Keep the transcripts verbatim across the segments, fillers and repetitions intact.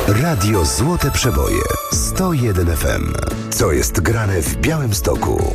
Radio Złote Przeboje sto jeden F M. Co jest grane w Białymstoku?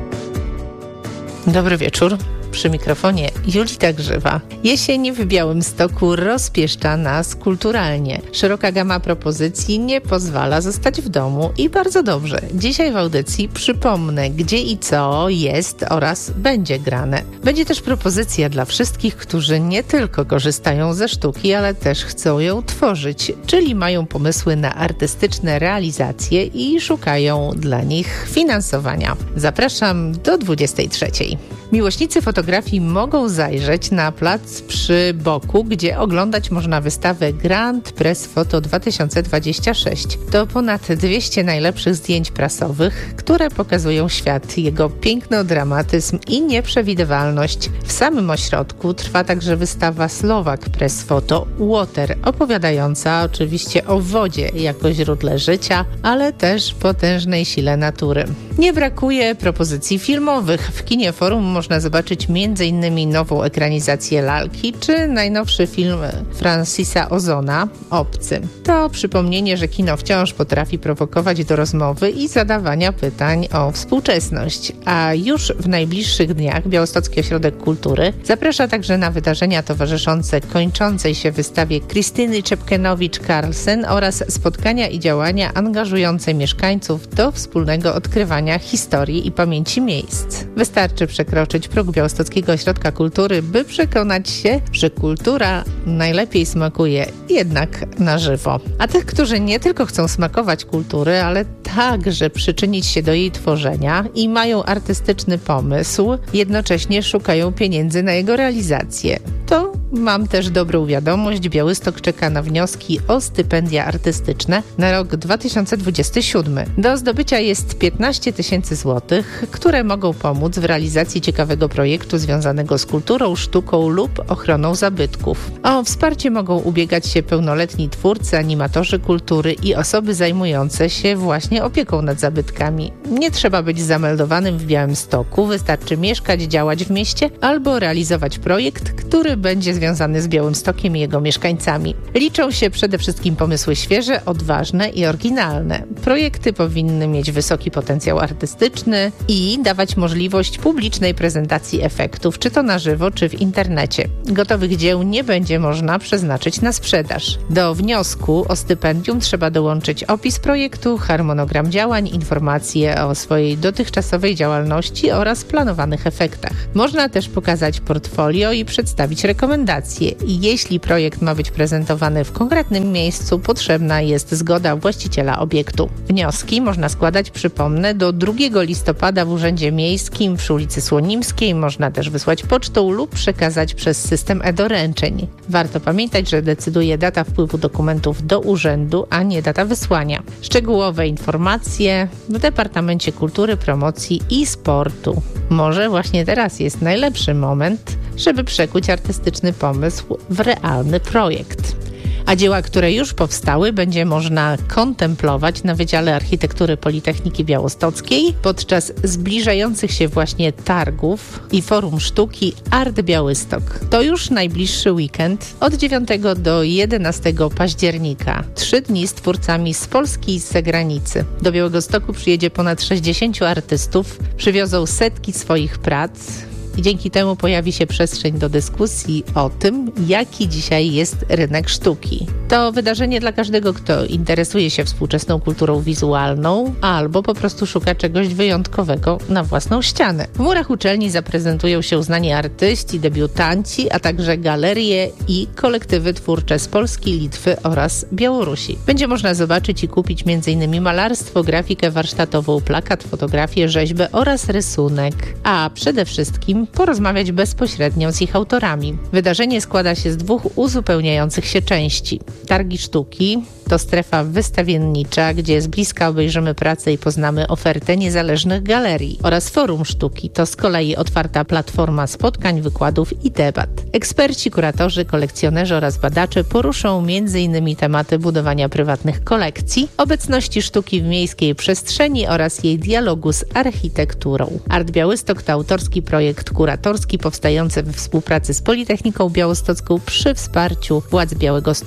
Dobry wieczór. Przy mikrofonie Julita Grzywa. Jesień w Białymstoku rozpieszcza nas kulturalnie. Szeroka gama propozycji nie pozwala zostać w domu i bardzo dobrze. Dzisiaj w audycji przypomnę, gdzie i co jest oraz będzie grane. Będzie też propozycja dla wszystkich, którzy nie tylko korzystają ze sztuki, ale też chcą ją tworzyć, czyli mają pomysły na artystyczne realizacje i szukają dla nich finansowania. Zapraszam do dwudziestej trzeciej. Miłośnicy fotografii mogą zajrzeć na plac przy Boku, gdzie oglądać można wystawę Grand Press Photo dwa tysiące dwadzieścia sześć. To ponad dwieście najlepszych zdjęć prasowych, które pokazują świat, jego piękno, dramatyzm i nieprzewidywalność. W samym ośrodku trwa także wystawa Slovak Press Photo Water, opowiadająca oczywiście o wodzie jako źródle życia, ale też potężnej sile natury. Nie brakuje propozycji filmowych. W Kinie Forum można zobaczyć między innymi nową ekranizację Lalki, czy najnowszy film Francisa Ozona, Obcy. To przypomnienie, że kino wciąż potrafi prowokować do rozmowy i zadawania pytań o współczesność. A już w najbliższych dniach Białostocki Ośrodek Kultury zaprasza także na wydarzenia towarzyszące kończącej się wystawie Krystyny Czepkenowicz-Karlsen oraz spotkania i działania angażujące mieszkańców do wspólnego odkrywania historii i pamięci miejsc. Wystarczy przekroczyć próg Białostockiego Ośrodka Kultury, by przekonać się, że kultura najlepiej smakuje jednak na żywo. A tych, którzy nie tylko chcą smakować kultury, ale także przyczynić się do jej tworzenia i mają artystyczny pomysł, jednocześnie szukają pieniędzy na jego realizację. To mam też dobrą wiadomość. Białystok czeka na wnioski o stypendia artystyczne na rok dwa tysiące dwudziesty siódmy. Do zdobycia jest piętnaście tysięcy złotych, które mogą pomóc w realizacji ciekawego projektu związanego z kulturą, sztuką lub ochroną zabytków. O wsparcie mogą ubiegać się pełnoletni twórcy, animatorzy kultury i osoby zajmujące się właśnie opieką nad zabytkami. Nie trzeba być zameldowanym w Białymstoku, wystarczy mieszkać, działać w mieście albo realizować projekt, który będzie związany z Białymstokiem i jego mieszkańcami. Liczą się przede wszystkim pomysły świeże, odważne i oryginalne. Projekty powinny mieć wysoki potencjał artystyczny i dawać możliwość publicznej prezentacji efektów, czy to na żywo, czy w internecie. Gotowych dzieł nie będzie można przeznaczyć na sprzedaż. Do wniosku o stypendium trzeba dołączyć opis projektu, harmonogram działań, informacje o swojej dotychczasowej działalności oraz planowanych efektach. Można też pokazać portfolio i przedstawić rekomendacje. I jeśli projekt ma być prezentowany w konkretnym miejscu, potrzebna jest zgoda właściciela obiektu. Wnioski można składać, przypomnę, do drugiego listopada w Urzędzie Miejskim przy ulicy Słonimskiej. Można też wysłać pocztą lub przekazać przez system e-doręczeń. Warto pamiętać, że decyduje data wpływu dokumentów do urzędu, a nie data wysłania. Szczegółowe informacje w Departamencie Kultury, Promocji i Sportu. Może właśnie teraz jest najlepszy moment, żeby przekuć artystyczny pomysł w realny projekt. A dzieła, które już powstały, będzie można kontemplować na Wydziale Architektury Politechniki Białostockiej podczas zbliżających się właśnie targów i Forum Sztuki Art Białystok. To już najbliższy weekend od dziewiątego do jedenastego października. Trzy dni z twórcami z Polski i z zagranicy. Do Białegostoku przyjedzie ponad sześćdziesięciu artystów, przywiozą setki swoich prac. I dzięki temu pojawi się przestrzeń do dyskusji o tym, jaki dzisiaj jest rynek sztuki. To wydarzenie dla każdego, kto interesuje się współczesną kulturą wizualną albo po prostu szuka czegoś wyjątkowego na własną ścianę. W murach uczelni zaprezentują się znani artyści, debiutanci, a także galerie i kolektywy twórcze z Polski, Litwy oraz Białorusi. Będzie można zobaczyć i kupić między innymi malarstwo, grafikę warsztatową, plakat, fotografię, rzeźbę oraz rysunek, a przede wszystkim porozmawiać bezpośrednio z ich autorami. Wydarzenie składa się z dwóch uzupełniających się części. Targi sztuki to strefa wystawiennicza, gdzie z bliska obejrzymy pracę i poznamy ofertę niezależnych galerii, oraz Forum Sztuki to z kolei otwarta platforma spotkań, wykładów i debat. Eksperci, kuratorzy, kolekcjonerzy oraz badacze poruszą między innymi tematy budowania prywatnych kolekcji, obecności sztuki w miejskiej przestrzeni oraz jej dialogu z architekturą. Art Białystok to autorski projekt kuratorski powstający we współpracy z Politechniką Białostocką przy wsparciu władz Białegostoku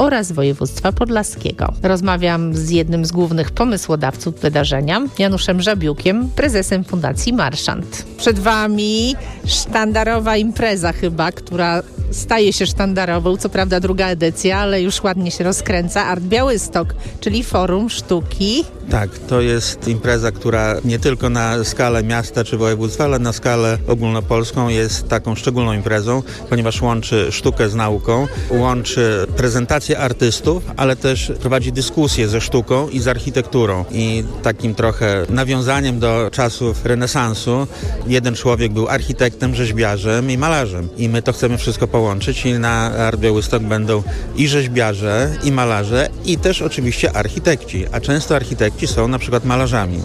oraz województwa podlaskiego. Rozmawiam z jednym z głównych pomysłodawców wydarzenia, Januszem Żabiukiem, prezesem Fundacji Marszant. Przed Wami sztandarowa impreza chyba, która staje się sztandarową, co prawda druga edycja, ale już ładnie się rozkręca. Art Białystok, czyli Forum Sztuki. Tak, to jest impreza, która nie tylko na skalę miasta czy województwa, ale na skalę ogólnopolską jest taką szczególną imprezą, ponieważ łączy sztukę z nauką, łączy prezentację artystów, ale też prowadzi dyskusję ze sztuką i z architekturą. I takim trochę nawiązaniem do czasów renesansu, jeden człowiek był architektem, rzeźbiarzem i malarzem. I my to chcemy wszystko połączyć i na Art Białystok będą i rzeźbiarze, i malarze, i też oczywiście architekci, a często architekci są na przykład malarzami.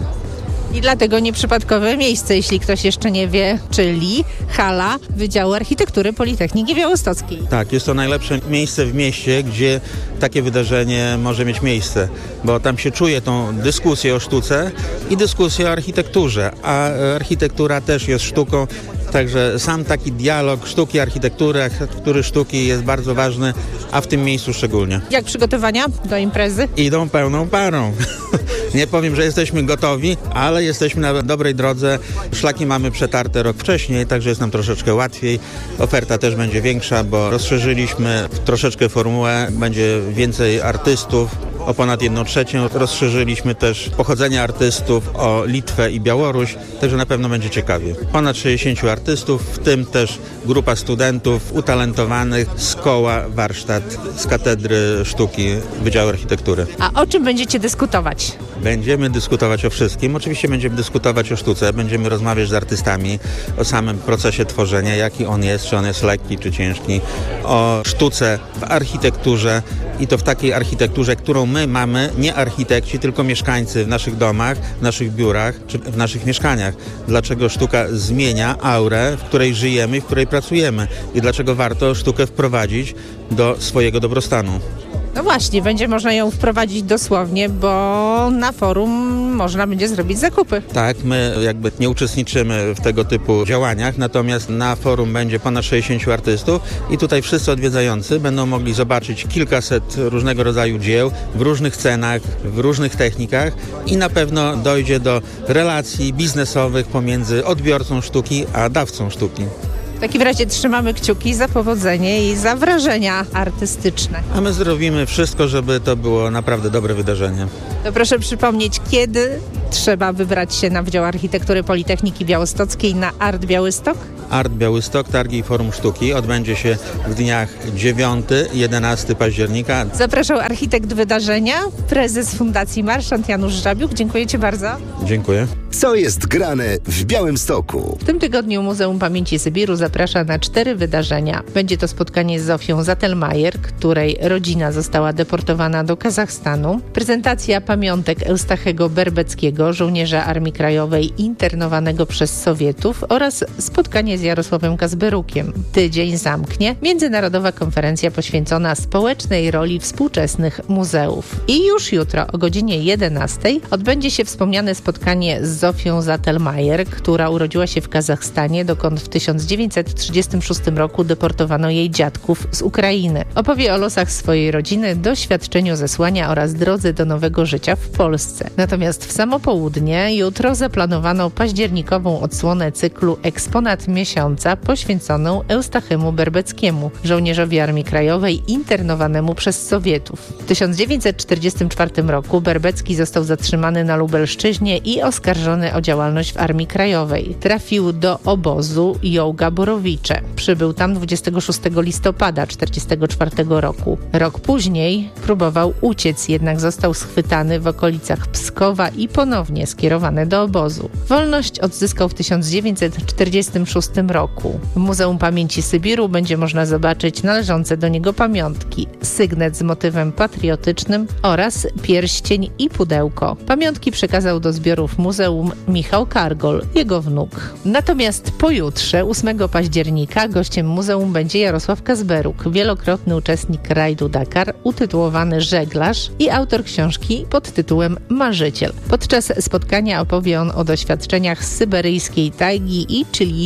I dlatego nieprzypadkowe miejsce, jeśli ktoś jeszcze nie wie, czyli hala Wydziału Architektury Politechniki Białostockiej. Tak, jest to najlepsze miejsce w mieście, gdzie takie wydarzenie może mieć miejsce, bo tam się czuje tą dyskusję o sztuce i dyskusję o architekturze, a architektura też jest sztuką. Także sam taki dialog sztuki, architektury, architektury sztuki jest bardzo ważny, a w tym miejscu szczególnie. Jak przygotowania do imprezy? Idą pełną parą. Nie powiem, że jesteśmy gotowi, ale jesteśmy na dobrej drodze. Szlaki mamy przetarte rok wcześniej, także jest nam troszeczkę łatwiej. Oferta też będzie większa, bo rozszerzyliśmy troszeczkę formułę, będzie więcej artystów, o ponad jedną trzecią. Rozszerzyliśmy też pochodzenie artystów o Litwę i Białoruś, także na pewno będzie ciekawie. Ponad sześćdziesięciu artystów, w tym też grupa studentów utalentowanych z koła warsztat z Katedry Sztuki Wydziału Architektury. A o czym będziecie dyskutować? Będziemy dyskutować o wszystkim. Oczywiście będziemy dyskutować o sztuce, będziemy rozmawiać z artystami o samym procesie tworzenia, jaki on jest, czy on jest lekki, czy ciężki, o sztuce w architekturze i to w takiej architekturze, którą my mamy, nie architekci, tylko mieszkańcy w naszych domach, w naszych biurach, czy w naszych mieszkaniach. Dlaczego sztuka zmienia aurę, w której żyjemy i w której pracujemy i dlaczego warto sztukę wprowadzić do swojego dobrostanu. No właśnie, będzie można ją wprowadzić dosłownie, bo na forum można będzie zrobić zakupy. Tak, my jakby nie uczestniczymy w tego typu działaniach, natomiast na forum będzie ponad sześćdziesięciu artystów i tutaj wszyscy odwiedzający będą mogli zobaczyć kilkaset różnego rodzaju dzieł w różnych cenach, w różnych technikach i na pewno dojdzie do relacji biznesowych pomiędzy odbiorcą sztuki a dawcą sztuki. W takim razie trzymamy kciuki za powodzenie i za wrażenia artystyczne. A my zrobimy wszystko, żeby to było naprawdę dobre wydarzenie. To proszę przypomnieć, kiedy trzeba wybrać się na Wydział Architektury Politechniki Białostockiej na Art Białystok? Art Białystok, Targi i Forum Sztuki odbędzie się w dniach dziewiątego i jedenastego października. Zapraszał architekt wydarzenia, prezes Fundacji Marszant Janusz Żabiuk. Dziękuję Ci bardzo. Dziękuję. Co jest grane w Białymstoku? W tym tygodniu Muzeum Pamięci Sybiru zaprasza na cztery wydarzenia. Będzie to spotkanie z Zofią Zatelmajer, której rodzina została deportowana do Kazachstanu, prezentacja pamiątek Eustachego Berbeckiego, żołnierza Armii Krajowej internowanego przez Sowietów oraz spotkanie z Jarosławem Kazberukiem. Tydzień zamknie międzynarodowa konferencja poświęcona społecznej roli współczesnych muzeów. I już jutro o godzinie jedenastej odbędzie się wspomniane spotkanie z Zofią Zatelmajer, która urodziła się w Kazachstanie, dokąd w tysiąc dziewięćset trzydziestym szóstym roku deportowano jej dziadków z Ukrainy. Opowie o losach swojej rodziny, doświadczeniu zesłania oraz drodze do nowego życia w Polsce. Natomiast w samo południe jutro zaplanowano październikową odsłonę cyklu Eksponat Miesiąca poświęconą Eustachemu Berbeckiemu, żołnierzowi Armii Krajowej internowanemu przez Sowietów. W tysiąc dziewięćset czterdziestym czwartym roku Berbecki został zatrzymany na Lubelszczyźnie i oskarżony o działalność w Armii Krajowej. Trafił do obozu Jołga-Borowicze. Przybył tam dwudziestego szóstego listopada tysiąc dziewięćset czterdziestego czwartego roku. Rok później próbował uciec, jednak został schwytany w okolicach Pskowa i ponownie skierowany do obozu. Wolność odzyskał w tysiąc dziewięćset czterdziestym szóstym roku. W Muzeum Pamięci Sybiru będzie można zobaczyć należące do niego pamiątki, sygnet z motywem patriotycznym oraz pierścień i pudełko. Pamiątki przekazał do zbiorów muzeum Michał Kargol, jego wnuk. Natomiast pojutrze, ósmego października, gościem muzeum będzie Jarosław Kazberuk, wielokrotny uczestnik rajdu Dakar, utytułowany żeglarz i autor książki pod tytułem Marzyciel. Podczas spotkania opowie on o doświadczeniach z syberyjskiej tajgi i chilijskiej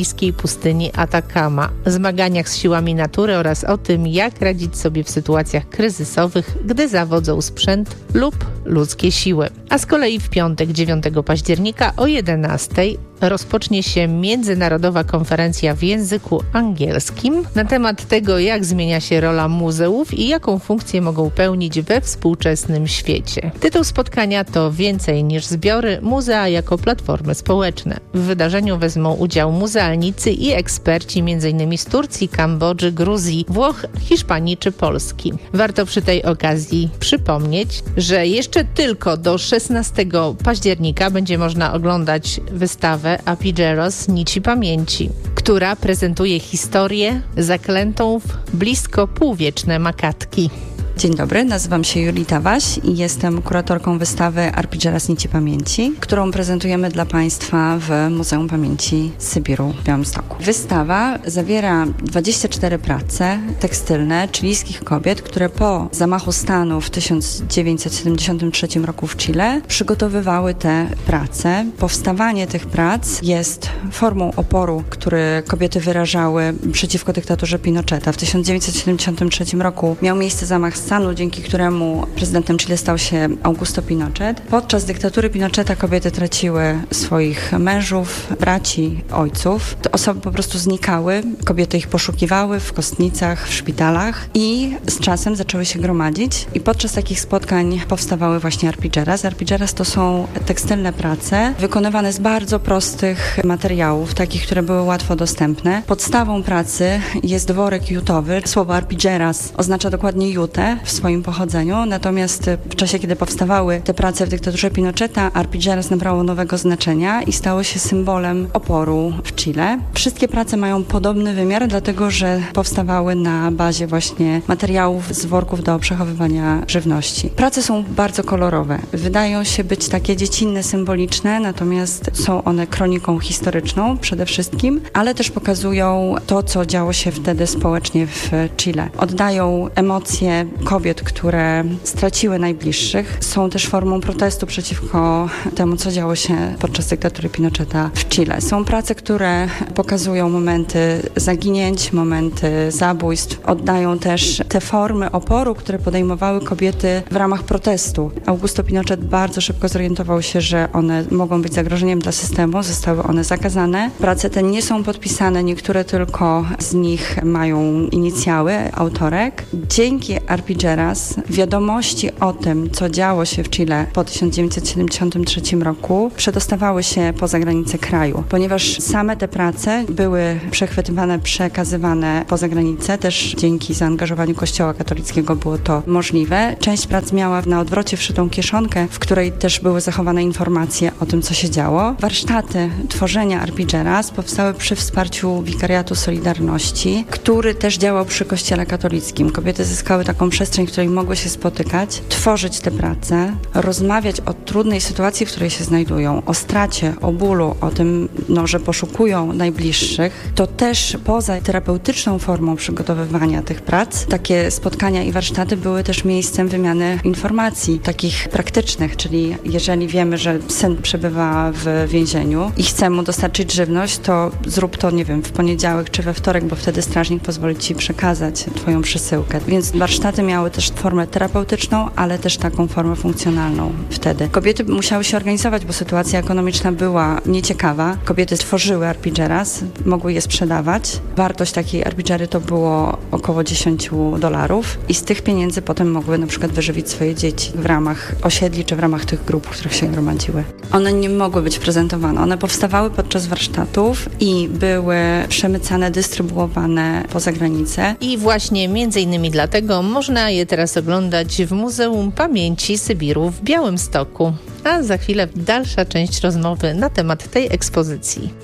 pustyni Atakama, zmaganiach z siłami natury oraz o tym, jak radzić sobie w sytuacjach kryzysowych, gdy zawodzą sprzęt lub ludzkie siły. A z kolei w piątek, dziewiątego października o jedenastej rozpocznie się międzynarodowa konferencja w języku angielskim na temat tego, jak zmienia się rola muzeów i jaką funkcję mogą pełnić we współczesnym świecie. Tytuł spotkania to Więcej niż zbiory, muzea jako platformy społeczne. W wydarzeniu wezmą udział muzealnicy i eksperci m.in. z Turcji, Kambodży, Gruzji, Włoch, Hiszpanii czy Polski. Warto przy tej okazji przypomnieć, że jeszcze tylko do szesnastego października będzie można oglądać wystawę Apigeros Nici Pamięci, która prezentuje historię zaklętą w blisko półwieczne makatki. Dzień dobry, nazywam się Julita Waś i jestem kuratorką wystawy Arpigeras Nici Pamięci, którą prezentujemy dla Państwa w Muzeum Pamięci Sybiru w Białymstoku. Wystawa zawiera dwadzieścia cztery prace tekstylne chilijskich kobiet, które po zamachu stanu w tysiąc dziewięćset siedemdziesiątym trzecim roku w Chile przygotowywały te prace. Powstawanie tych prac jest formą oporu, który kobiety wyrażały przeciwko dyktaturze Pinocheta. W tysiąc dziewięćset siedemdziesiątym trzecim roku miał miejsce zamach stanu, dzięki któremu prezydentem Chile stał się Augusto Pinochet. Podczas dyktatury Pinocheta kobiety traciły swoich mężów, braci, ojców. Te osoby po prostu znikały, kobiety ich poszukiwały w kostnicach, w szpitalach i z czasem zaczęły się gromadzić i podczas takich spotkań powstawały właśnie arpigeras. Arpigeras to są tekstylne prace wykonywane z bardzo prostych materiałów, takich, które były łatwo dostępne. Podstawą pracy jest worek jutowy. Słowo arpigeras oznacza dokładnie jutę w swoim pochodzeniu, natomiast w czasie, kiedy powstawały te prace w dyktaturze Pinocheta, arpigeras nabrało nowego znaczenia i stało się symbolem oporu w Chile. Wszystkie prace mają podobny wymiar, dlatego że powstawały na bazie właśnie materiałów z worków do przechowywania żywności. Prace są bardzo kolorowe. Wydają się być takie dziecinne, symboliczne, natomiast są one kroniką historyczną przede wszystkim, ale też pokazują to, co działo się wtedy społecznie w Chile. Oddają emocje kobiet, które straciły najbliższych. Są też formą protestu przeciwko temu, co działo się podczas dyktatury Pinocheta w Chile. Są prace, które pokazują momenty zaginięć, momenty zabójstw. Oddają też te formy oporu, które podejmowały kobiety w ramach protestu. Augusto Pinochet bardzo szybko zorientował się, że one mogą być zagrożeniem dla systemu. Zostały one zakazane. Prace te nie są podpisane, niektóre tylko z nich mają inicjały autorek. Dzięki arpigeras wiadomości o tym, co działo się w Chile po tysiąc dziewięćset siedemdziesiątym trzecim roku przedostawały się poza granice kraju, ponieważ same te prace były przechwytywane, przekazywane poza granicę. Też dzięki zaangażowaniu Kościoła katolickiego było to możliwe. Część prac miała na odwrocie wszytą kieszonkę, w której też były zachowane informacje o tym, co się działo. Warsztaty tworzenia arpigeras powstały przy wsparciu Wikariatu Solidarności, który też działał przy Kościele katolickim. Kobiety zyskały taką przestrzeń, w której mogły się spotykać, tworzyć te prace, rozmawiać o trudnej sytuacji, w której się znajdują, o stracie, o bólu, o tym, no, że poszukują najbliższych. To też poza terapeutyczną formą przygotowywania tych prac, takie spotkania i warsztaty były też miejscem wymiany informacji, takich praktycznych, czyli jeżeli wiemy, że syn przebywa w więzieniu i chce mu dostarczyć żywność, to zrób to, nie wiem, w poniedziałek czy we wtorek, bo wtedy strażnik pozwoli ci przekazać twoją przesyłkę. Więc warsztaty miały też formę terapeutyczną, ale też taką formę funkcjonalną wtedy. Kobiety musiały się organizować, bo sytuacja ekonomiczna była nieciekawa. Kobiety tworzyły arpigeras, mogły je sprzedawać. Wartość takiej arpigery to było około dziesięć dolarów i z tych pieniędzy potem mogły na przykład wyżywić swoje dzieci w ramach osiedli czy w ramach tych grup, w których się gromadziły. One nie mogły być prezentowane. One powstawały podczas warsztatów i były przemycane, dystrybuowane poza granicę. I właśnie między innymi dlatego można je teraz oglądać w Muzeum Pamięci Sybiru w Białymstoku. A za chwilę dalsza część rozmowy na temat tej ekspozycji.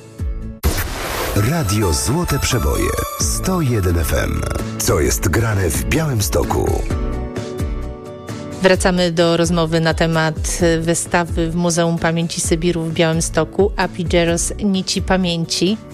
Radio Złote Przeboje sto jeden F M. Co jest grane w Białymstoku? Wracamy do rozmowy na temat wystawy w Muzeum Pamięci Sybiru w Białymstoku Apigeros Nici Pamięci.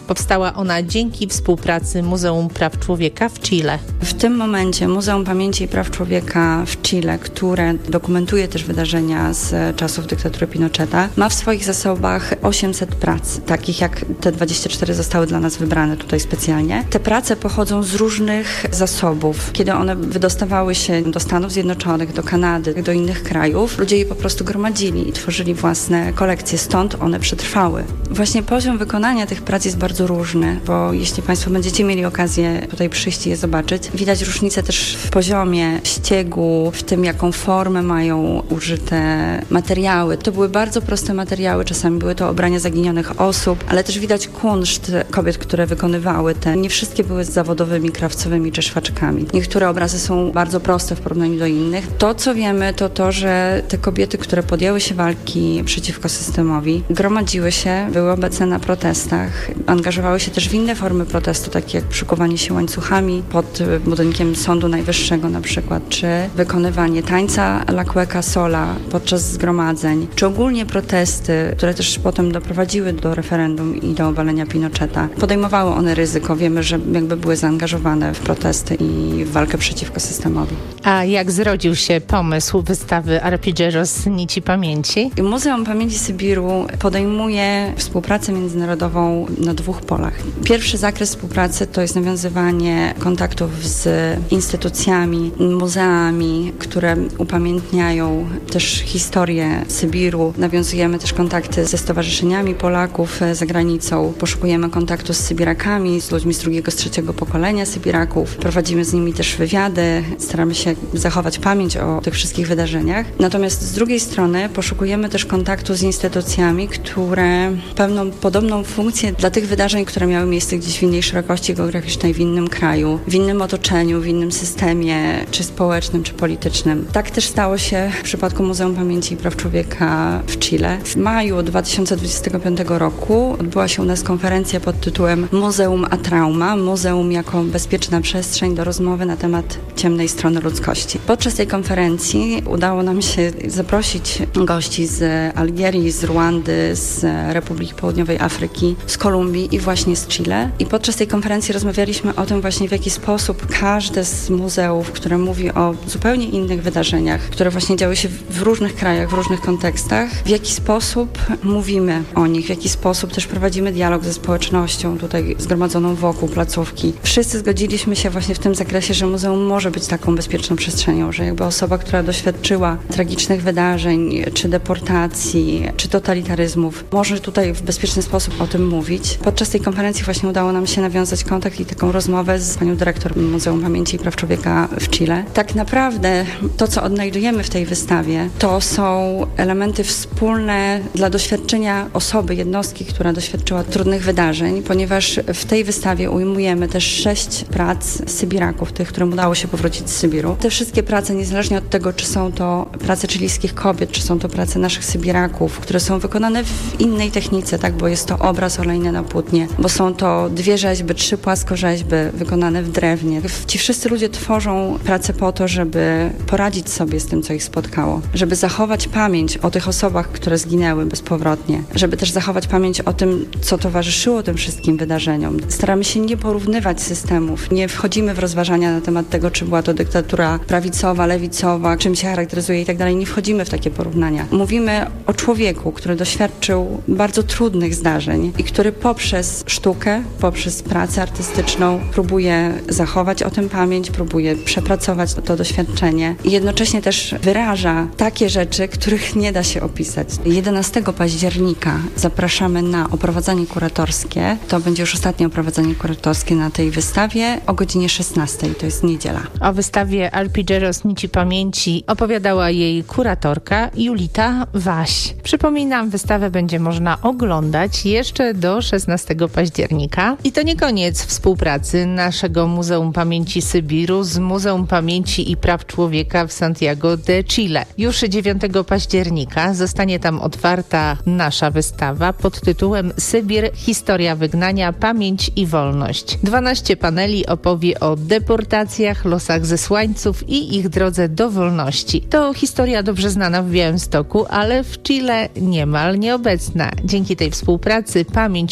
Powstała ona dzięki współpracy Muzeum Praw Człowieka w Chile. W tym momencie Muzeum Pamięci i Praw Człowieka w Chile, które dokumentuje też wydarzenia z czasów dyktatury Pinocheta, ma w swoich zasobach osiemset prac, takich jak te dwadzieścia cztery zostały dla nas wybrane tutaj specjalnie. Te prace pochodzą z różnych zasobów. Kiedy one wydostawały się do Stanów Zjednoczonych, do Kanady, do innych krajów, ludzie je po prostu gromadzili i tworzyli własne kolekcje, stąd one przetrwały. Właśnie poziom wykonania tych prac jest bardzo różny, bo jeśli Państwo będziecie mieli okazję tutaj przyjść i je zobaczyć, widać różnicę też w poziomie ściegu, w tym jaką formę mają użyte materiały. To były bardzo proste materiały, czasami były to ubrania zaginionych osób, ale też widać kunszt kobiet, które wykonywały te. Nie wszystkie były zawodowymi krawcowymi czy szwaczkami. Niektóre obrazy są bardzo proste w porównaniu do innych. To, co wiemy, to to, że te kobiety, które podjęły się walki przeciwko systemowi, gromadziły się, były obecne na protestach, angażowały się też w inne formy protestu, takie jak przykuwanie się łańcuchami pod budynkiem Sądu Najwyższego na przykład, czy wykonywanie tańca La Cueca Sola podczas zgromadzeń, czy ogólnie protesty, które też potem doprowadziły do referendum i do obalenia Pinocheta. Podejmowały one ryzyko. Wiemy, że jakby były zaangażowane w protesty i w walkę przeciwko systemowi. A jak zrodził się pomysł wystawy Arpilleros Nici Pamięci? Muzeum Pamięci Sybiru podejmuje współpracę międzynarodową na dwóch polach. Pierwszy zakres współpracy to jest nawiązywanie kontaktów z instytucjami, muzeami, które upamiętniają też historię Sybiru. Nawiązujemy też kontakty ze stowarzyszeniami Polaków za granicą. Poszukujemy kontaktu z Sybirakami, z ludźmi z drugiego, z trzeciego pokolenia Sybiraków. Prowadzimy z nimi też wywiady. Staramy się zachować pamięć o tych wszystkich wydarzeniach. Natomiast z drugiej strony poszukujemy też kontaktu z instytucjami, które pełnią podobną funkcję dla tych wydarzeń, które miały miejsce gdzieś w innej szerokości geograficznej, w innym kraju, w innym otoczeniu, w innym systemie, czy społecznym, czy politycznym. Tak też stało się w przypadku Muzeum Pamięci i Praw Człowieka w Chile. W maju dwa tysiące dwudziestego piątego roku odbyła się u nas konferencja pod tytułem Muzeum a Trauma. Muzeum jako bezpieczna przestrzeń do rozmowy na temat ciemnej strony ludzkości. Podczas tej konferencji udało nam się zaprosić gości z Algierii, z Rwandy, z Republiki Południowej Afryki, z Kolumbii i właśnie z Chile. I podczas tej konferencji rozmawialiśmy o tym właśnie, w jaki sposób każde z muzeów, które mówi o zupełnie innych wydarzeniach, które właśnie działy się w różnych krajach, w różnych kontekstach, w jaki sposób mówimy o nich, w jaki sposób też prowadzimy dialog ze społecznością tutaj zgromadzoną wokół placówki. Wszyscy zgodziliśmy się właśnie w tym zakresie, że muzeum może być taką bezpieczną przestrzenią, że jakby osoba, która doświadczyła tragicznych wydarzeń, czy deportacji, czy totalitaryzmów, może tutaj w bezpieczny sposób o tym mówić. Podczas tej konferencji właśnie udało nam się nawiązać kontakt i taką rozmowę z panią dyrektor Muzeum Pamięci i Praw Człowieka w Chile. Tak naprawdę to, co odnajdujemy w tej wystawie, to są elementy wspólne dla doświadczenia osoby, jednostki, która doświadczyła trudnych wydarzeń, ponieważ w tej wystawie ujmujemy też sześć prac Sybiraków, tych, którym udało się powrócić z Sybiru. Te wszystkie prace, niezależnie od tego, czy są to prace chilijskich kobiet, czy są to prace naszych Sybiraków, które są wykonane w innej technice, tak, bo jest to obraz olejny na płótnie, bo są to dwie rzeźby, trzy płaskorzeźby wykonane w drewnie. Ci wszyscy ludzie tworzą pracę po to, żeby poradzić sobie z tym, co ich spotkało, żeby zachować pamięć o tych osobach, które zginęły bezpowrotnie, żeby też zachować pamięć o tym, co towarzyszyło tym wszystkim wydarzeniom. Staramy się nie porównywać systemów, nie wchodzimy w rozważania na temat tego, czy była to dyktatura prawicowa, lewicowa, czym się charakteryzuje i tak dalej. Nie wchodzimy w takie porównania. Mówimy o człowieku, który doświadczył bardzo trudnych zdarzeń i który poprzez sztukę, poprzez pracę artystyczną próbuje zachować o tym pamięć, próbuje przepracować to, to doświadczenie i jednocześnie też wyraża takie rzeczy, których nie da się opisać. jedenastego października zapraszamy na oprowadzanie kuratorskie. To będzie już ostatnie oprowadzanie kuratorskie na tej wystawie o godzinie szesnastej. To jest niedziela. O wystawie Arpilleros Nici Pamięci opowiadała jej kuratorka Julita Waś. Przypominam, wystawę będzie można oglądać jeszcze do szesnastego października. I to nie koniec współpracy naszego Muzeum Pamięci Sybiru z Muzeum Pamięci i Praw Człowieka w Santiago de Chile. Już dziewiątego października zostanie tam otwarta nasza wystawa pod tytułem Sybir – Historia wygnania, pamięć i wolność. dwanaście paneli opowie o deportacjach, losach zesłańców i ich drodze do wolności. To historia dobrze znana w Białymstoku, ale w Chile niemal nieobecna. Dzięki tej współpracy pamięć o Sybiru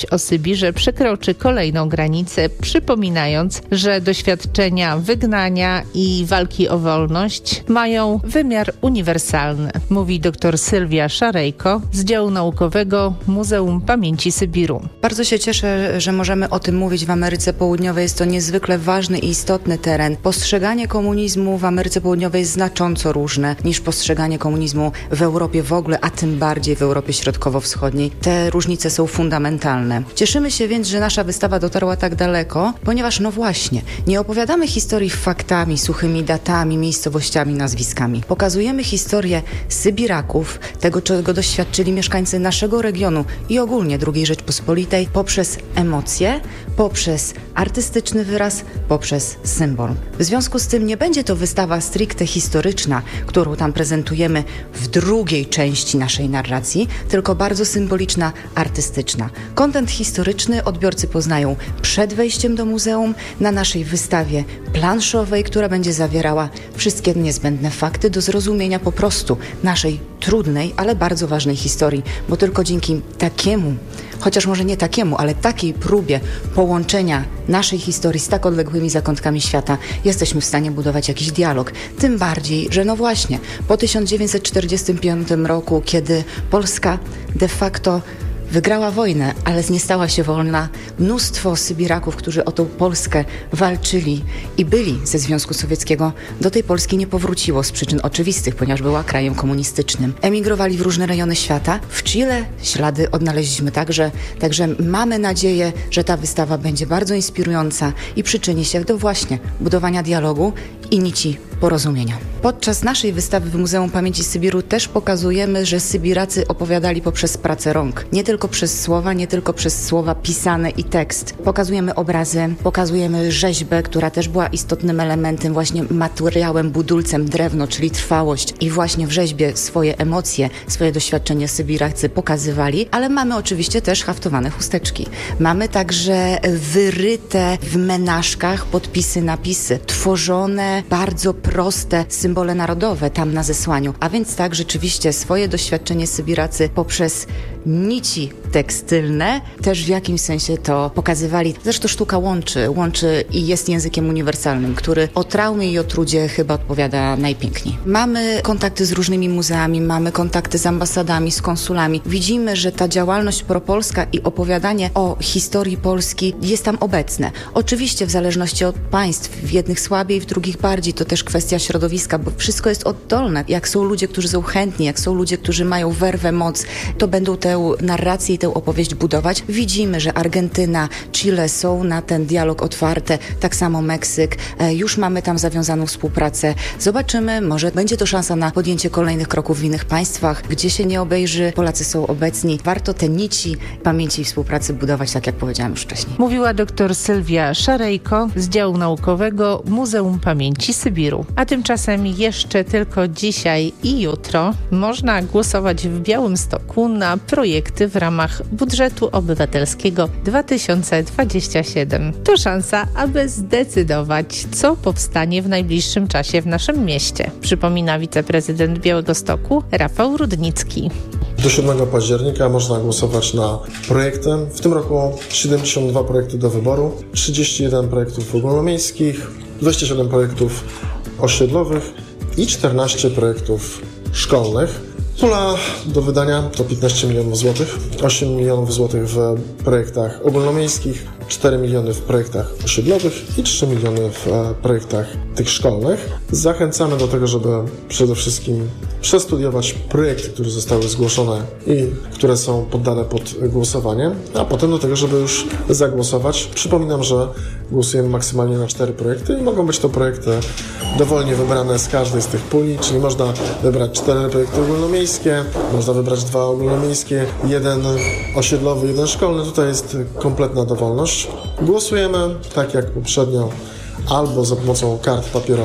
Sybirze przekroczy kolejną granicę, przypominając, że doświadczenia wygnania i walki o wolność mają wymiar uniwersalny, mówi dr Sylwia Szarejko z działu naukowego Muzeum Pamięci Sybiru. Bardzo się cieszę, że możemy o tym mówić w Ameryce Południowej. Jest to niezwykle ważny i istotny teren. Postrzeganie komunizmu w Ameryce Południowej jest znacząco różne niż postrzeganie komunizmu w Europie w ogóle, a tym bardziej w Europie Środkowo-Wschodniej. Te różnice są fundamentalne. Cieszymy się więc, że nasza wystawa dotarła tak daleko, ponieważ no właśnie, nie opowiadamy historii faktami, suchymi datami, miejscowościami, nazwiskami. Pokazujemy historię Sybiraków, tego, czego doświadczyli mieszkańcy naszego regionu i ogólnie drugiej Rzeczpospolitej poprzez emocje, poprzez artystyczny wyraz, poprzez symbol. W związku z tym nie będzie to wystawa stricte historyczna, którą tam prezentujemy w drugiej części naszej narracji, tylko bardzo symboliczna, artystyczna. Kontent historyczny odbiorcy poznają przed wejściem do muzeum na naszej wystawie planszowej, która będzie zawierała wszystkie niezbędne fakty do zrozumienia po prostu naszej trudnej, ale bardzo ważnej historii, bo tylko dzięki takiemu, chociaż może nie takiemu, ale takiej próbie połączenia naszej historii z tak odległymi zakątkami świata jesteśmy w stanie budować jakiś dialog. Tym bardziej, że no właśnie, po tysiąc dziewięćset czterdziestym piątym roku, kiedy Polska de facto wygrała wojnę, ale nie stała się wolna. Mnóstwo Sybiraków, którzy o tą Polskę walczyli i byli ze Związku Sowieckiego, do tej Polski nie powróciło z przyczyn oczywistych, ponieważ była krajem komunistycznym. Emigrowali w różne rejony świata. W Chile ślady odnaleźliśmy także, także mamy nadzieję, że ta wystawa będzie bardzo inspirująca i przyczyni się do właśnie budowania dialogu i nici porozumienia. Podczas naszej wystawy w Muzeum Pamięci Sybiru też pokazujemy, że Sybiracy opowiadali poprzez pracę rąk. Nie tylko przez słowa, nie tylko przez słowa pisane i tekst. Pokazujemy obrazy, pokazujemy rzeźbę, która też była istotnym elementem, właśnie materiałem, budulcem, drewno, czyli trwałość. I właśnie w rzeźbie swoje emocje, swoje doświadczenie Sybiracy pokazywali, ale mamy oczywiście też haftowane chusteczki. Mamy także wyryte w menażkach podpisy, napisy, tworzone bardzo proste symbole narodowe tam na zesłaniu. A więc tak, rzeczywiście swoje doświadczenie Sybiracy poprzez nici tekstylne też w jakimś sensie to pokazywali. Zresztą sztuka łączy, łączy i jest językiem uniwersalnym, który o traumie i o trudzie chyba odpowiada najpiękniej. Mamy kontakty z różnymi muzeami, mamy kontakty z ambasadami, z konsulami. Widzimy, że ta działalność propolska i opowiadanie o historii Polski jest tam obecne. Oczywiście w zależności od państw, w jednych słabiej, w drugich bardziej, to też kwestia środowiska, bo wszystko jest oddolne. Jak są ludzie, którzy są chętni, jak są ludzie, którzy mają werwę, moc, to będą tę narrację i tę opowieść budować. Widzimy, że Argentyna, Chile są na ten dialog otwarte, tak samo Meksyk. Już mamy tam zawiązaną współpracę. Zobaczymy, może będzie to szansa na podjęcie kolejnych kroków w innych państwach, gdzie się nie obejrzy. Polacy są obecni. Warto te nici pamięci i współpracy budować, tak jak powiedziałam już wcześniej. Mówiła dr Sylwia Szarejko z działu naukowego Muzeum Pamięci Sybiru. A tymczasem jeszcze tylko dzisiaj i jutro można głosować w Białymstoku na projekty w ramach budżetu obywatelskiego dwa tysiące dwudziestego siódmego. To szansa, aby zdecydować, co powstanie w najbliższym czasie w naszym mieście, przypomina wiceprezydent Białegostoku Rafał Rudnicki. Do siódmego października można głosować na projekty. W tym roku siedemdziesiąt dwa projekty do wyboru, trzydzieści jeden projektów ogólnomiejskich, dwadzieścia siedem projektów osiedlowych i czternaście projektów szkolnych. Pula do wydania to piętnaście milionów złotych, osiem milionów złotych w projektach ogólnomiejskich, cztery miliony w projektach osiedlowych i trzy miliony w projektach tych szkolnych. Zachęcamy do tego, żeby przede wszystkim przestudiować projekty, które zostały zgłoszone i które są poddane pod głosowanie, a potem do tego, żeby już zagłosować. Przypominam, że głosujemy maksymalnie na cztery projekty i mogą być to projekty dowolnie wybrane z każdej z tych puli, czyli można wybrać cztery projekty ogólnomiejskie, można wybrać dwa ogólnomiejskie, jeden osiedlowy, jeden szkolny. Tutaj jest kompletna dowolność. Głosujemy tak jak poprzednio albo za pomocą kart papierowych,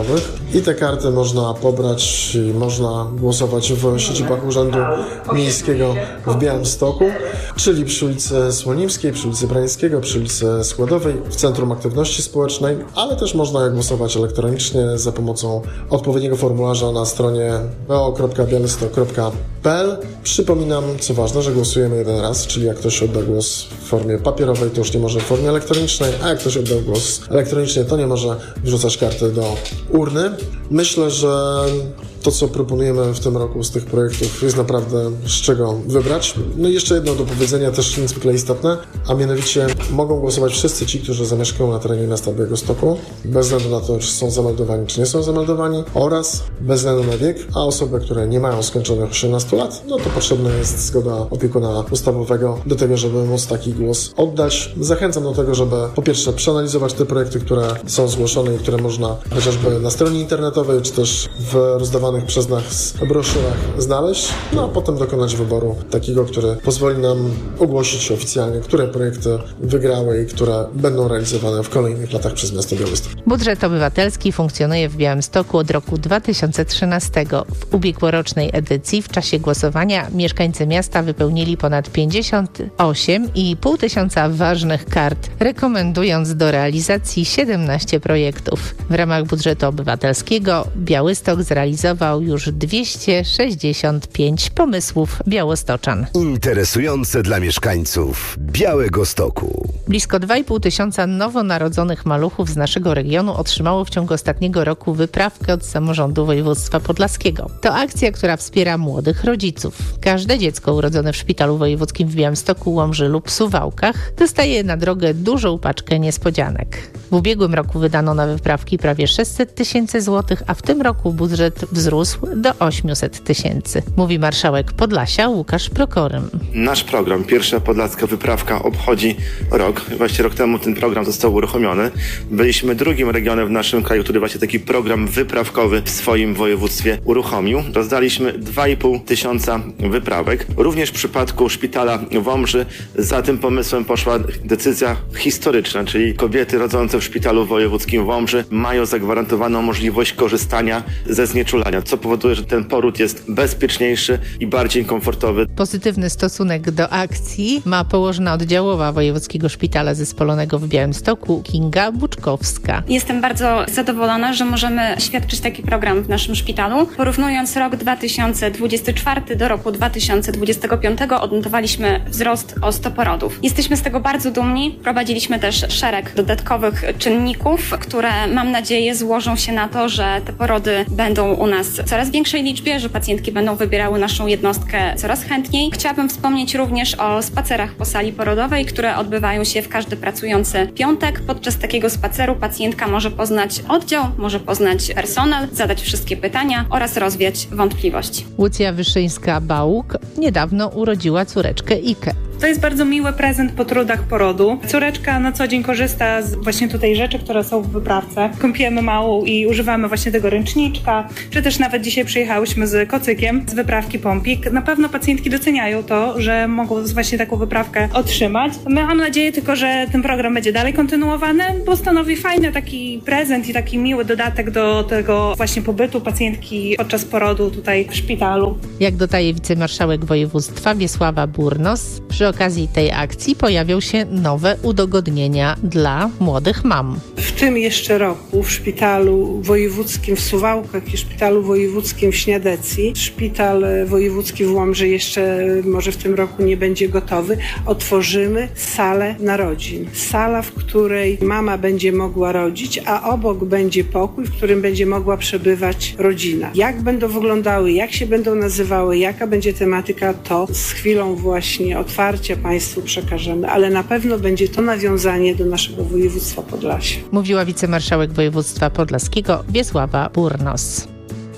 i te karty można pobrać i można głosować w siedzibach Urzędu Miejskiego w Białymstoku, czyli przy ulicy Słonimskiej, przy ulicy Brańskiego, przy ulicy Składowej, w Centrum Aktywności Społecznej, ale też można głosować elektronicznie za pomocą odpowiedniego formularza na stronie b o kropka białystok kropka p l. Przypominam, co ważne, że głosujemy jeden raz, czyli jak ktoś odda głos w formie papierowej, to już nie może w formie elektronicznej, a jak ktoś oddał głos elektronicznie, to nie może wrzucać karty do urny. Myślę, że to, co proponujemy w tym roku z tych projektów, jest naprawdę z czego wybrać. No i jeszcze jedno do powiedzenia, też niezwykle istotne, a mianowicie mogą głosować wszyscy ci, którzy zamieszkują na terenie miasta Białegostoku, bez względu na to, czy są zameldowani, czy nie są zameldowani, oraz bez względu na wiek, a osoby, które nie mają skończonych osiemnastu lat, no to potrzebna jest zgoda opiekuna ustawowego do tego, żeby móc taki głos oddać. Zachęcam do tego, żeby po pierwsze przeanalizować te projekty, które są zgłoszone i które można chociażby na stronie internetowej, czy też w rozdawanych przez nas broszurach znaleźć, no a potem dokonać wyboru takiego, który pozwoli nam ogłosić oficjalnie, które projekty wygrały i które będą realizowane w kolejnych latach przez miasto Białystok. Budżet obywatelski funkcjonuje w Białymstoku od roku dwa tysiące trzynastego. W ubiegłorocznej edycji w czasie głosowania mieszkańcy miasta wypełnili ponad pięćdziesiąt osiem i pół tysiąca ważnych kart, rekomendując do realizacji siedemnaście projektów. W ramach budżetu obywatelskiego Białystok zrealizował już dwieście sześćdziesiąt pięć pomysłów białostoczan. Interesujące dla mieszkańców Białegostoku. Blisko dwa i pół tysiąca nowonarodzonych maluchów z naszego regionu otrzymało w ciągu ostatniego roku wyprawkę od samorządu województwa podlaskiego. To akcja, która wspiera młodych rodziców. Każde dziecko urodzone w szpitalu wojewódzkim w Białymstoku, Łomży lub Suwałkach dostaje na drogę dużą paczkę niespodzianek. W ubiegłym roku wydano na wyprawki prawie sześćset tysięcy złotych, a w tym roku budżet wzrósł do osiemset tysięcy. Mówi marszałek Podlasia Łukasz Prokorym. Nasz program Pierwsza Podlaska Wyprawka obchodzi rok. Właśnie rok temu ten program został uruchomiony. Byliśmy drugim regionem w naszym kraju, który właśnie taki program wyprawkowy w swoim województwie uruchomił. Rozdaliśmy dwa i pół tysiąca wyprawek. Również w przypadku szpitala w Łomży za tym pomysłem poszła decyzja historyczna, czyli kobiety rodzące w szpitalu wojewódzkim w Łomży mają zagwarantowaną możliwość korzystania ze znieczulania, co powoduje, że ten poród jest bezpieczniejszy i bardziej komfortowy. Pozytywny stosunek do akcji ma położna oddziałowa Wojewódzkiego Szpitala Zespolonego w Białymstoku Kinga Buczkowska. Jestem bardzo zadowolona, że możemy świadczyć taki program w naszym szpitalu. Porównując rok dwa tysiące dwudziesty czwarty do roku dwa tysiące dwudziestego piątego odnotowaliśmy wzrost o sto porodów. Jesteśmy z tego bardzo dumni. Prowadziliśmy też szereg dodatkowych czynników, które mam nadzieję złożą się na to, że te porody będą u nas w coraz większej liczbie, że pacjentki będą wybierały naszą jednostkę coraz chętniej. Chciałabym wspomnieć również o spacerach po sali porodowej, które odbywają się w każdy pracujący piątek. Podczas takiego spaceru pacjentka może poznać oddział, może poznać personel, zadać wszystkie pytania oraz rozwiać wątpliwości. Łucja Wyszyńska-Bałuk niedawno urodziła córeczkę Ikę. To jest bardzo miły prezent po trudach porodu. Córeczka na co dzień korzysta z właśnie tutaj rzeczy, które są w wyprawce. Kąpiemy małą i używamy właśnie tego ręczniczka, czy też nawet dzisiaj przyjechałyśmy z kocykiem z wyprawki Pompik. Na pewno pacjentki doceniają to, że mogą właśnie taką wyprawkę otrzymać. My mam nadzieję tylko, że ten program będzie dalej kontynuowany, bo stanowi fajny taki prezent i taki miły dodatek do tego właśnie pobytu pacjentki podczas porodu tutaj w szpitalu. Jak dodaje wicemarszałek województwa Wiesława Burnos, przy okazji tej akcji pojawią się nowe udogodnienia dla młodych mam. W tym jeszcze roku w szpitalu wojewódzkim w Suwałkach i szpitalu wojewódzkim w Śniadecji, szpital wojewódzki w Łomży jeszcze może w tym roku nie będzie gotowy, otworzymy salę narodzin. Sala, w której mama będzie mogła rodzić, a obok będzie pokój, w którym będzie mogła przebywać rodzina. Jak będą wyglądały, jak się będą nazywały, jaka będzie tematyka, to z chwilą właśnie otwarcia Państwu przekażemy, ale na pewno będzie to nawiązanie do naszego województwa Podlasia. Mówiła wicemarszałek województwa podlaskiego Wiesława Burnos.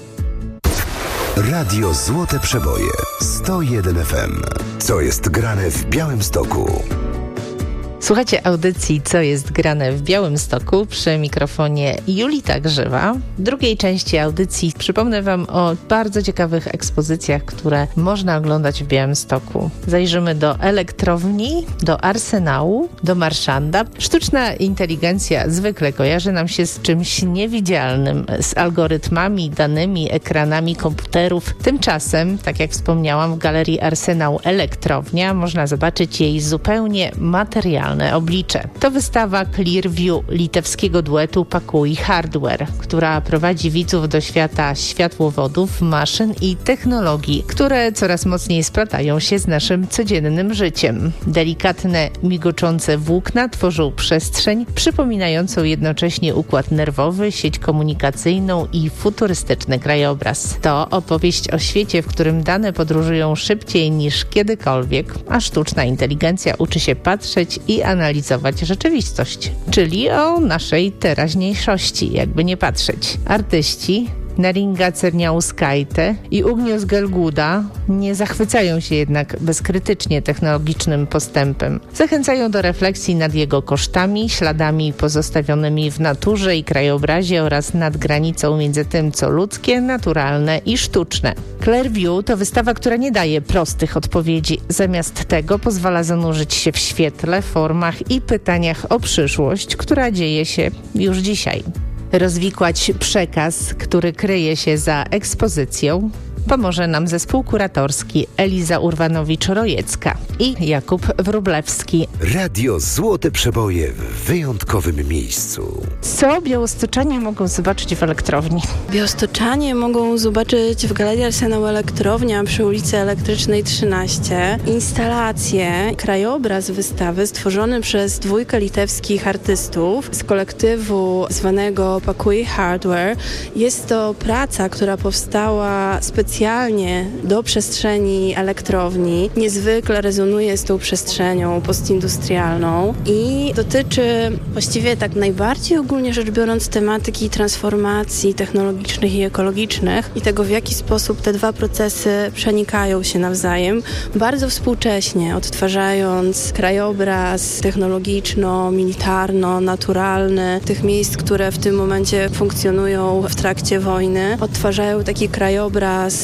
Radio Złote Przeboje sto jeden F M. Co jest grane w Białymstoku? Słuchajcie audycji Co jest grane w Białymstoku, przy mikrofonie Julita Grzywa. W drugiej części audycji przypomnę Wam o bardzo ciekawych ekspozycjach, które można oglądać w Białymstoku. Zajrzymy do elektrowni, do arsenału, do marszanda. Sztuczna inteligencja zwykle kojarzy nam się z czymś niewidzialnym, z algorytmami, danymi, ekranami komputerów. Tymczasem, tak jak wspomniałam, w Galerii Arsenał Elektrownia można zobaczyć jej zupełnie materialne oblicze. To wystawa Clearview litewskiego duetu Pakui Hardware, która prowadzi widzów do świata światłowodów, maszyn i technologii, które coraz mocniej splatają się z naszym codziennym życiem. Delikatne, migoczące włókna tworzą przestrzeń przypominającą jednocześnie układ nerwowy, sieć komunikacyjną i futurystyczny krajobraz. To opowieść o świecie, w którym dane podróżują szybciej niż kiedykolwiek, a sztuczna inteligencja uczy się patrzeć i analizować rzeczywistość, czyli o naszej teraźniejszości, jakby nie patrzeć. Artyści Neringa Czerniauskaite i Ugnius Gelguda nie zachwycają się jednak bezkrytycznie technologicznym postępem. Zachęcają do refleksji nad jego kosztami, śladami pozostawionymi w naturze i krajobrazie oraz nad granicą między tym, co ludzkie, naturalne i sztuczne. Clearview to wystawa, która nie daje prostych odpowiedzi. Zamiast tego pozwala zanurzyć się w świetle, formach i pytaniach o przyszłość, która dzieje się już dzisiaj. Rozwikłać przekaz, który kryje się za ekspozycją, pomoże nam zespół kuratorski Eliza Urwanowicz-Rojecka i Jakub Wróblewski. Radio Złote Przeboje w wyjątkowym miejscu. Co białostoczanie mogą zobaczyć w elektrowni? Białostoczanie mogą zobaczyć w Galerii Arsenał Elektrownia przy ulicy Elektrycznej trzynaście instalację, krajobraz wystawy stworzony przez dwójkę litewskich artystów z kolektywu zwanego Pakui Hardware. Jest to praca, która powstała specjalnie specjalnie do przestrzeni elektrowni. Niezwykle rezonuje z tą przestrzenią postindustrialną i dotyczy właściwie tak najbardziej ogólnie rzecz biorąc tematyki transformacji technologicznych i ekologicznych i tego, w jaki sposób te dwa procesy przenikają się nawzajem, bardzo współcześnie odtwarzając krajobraz technologiczno-militarno-naturalny tych miejsc, które w tym momencie funkcjonują w trakcie wojny. Odtwarzają taki krajobraz